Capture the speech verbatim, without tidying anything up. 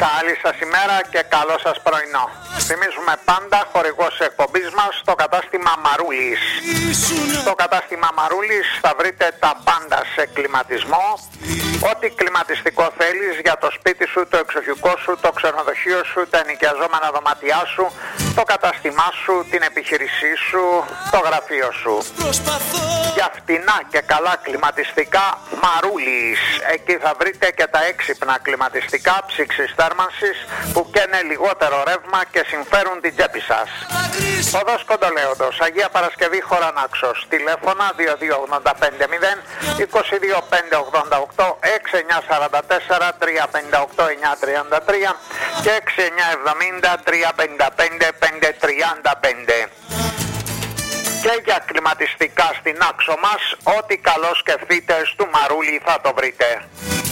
Καλή σας ημέρα και καλό σας πρωινό. Θυμίζουμε πάντα χορηγός εκπομπής μας το κατάστημα Μαρούλης. Στο κατάστημα Μαρούλης θα βρείτε τα πάντα σε κλιματισμό. Ό,τι κλιματιστικό θέλεις για το σπίτι σου, το εξοχικό σου, το ξενοδοχείο σου, τα ενοικιαζόμενα δωμάτια σου, το κατάστημά σου, την επιχείρησή σου, το γραφείο σου. Για φτηνά και καλά κλιματιστικά Μαρούλης. Εκεί θα βρείτε και τα έξυπνα κλιματιστικά ψήξης θέρμανσης που καίνε λιγότερο ρεύμα και συμφέρουν την τσέπη σας. Οδός Κοντολέοντος, Αγία Παρασκευή, Χωρανάξος. Τηλέφωνα δύο δύο ογδόντα πέντε μηδέν είκοσι δύο πεντακόσια ογδόντα οκτώ, έξι εννιά σαράντα τέσσερα τρία πέντε οκτώ εννιά τριάντα τρία και έξι εννιά εβδομήντα τρία πενήντα πέντε πέντε τριάντα πέντε. Και για κλιματιστικά στην άξο μας, ό,τι καλό σκεφτείτε, στο Μαρούλι θα το βρείτε.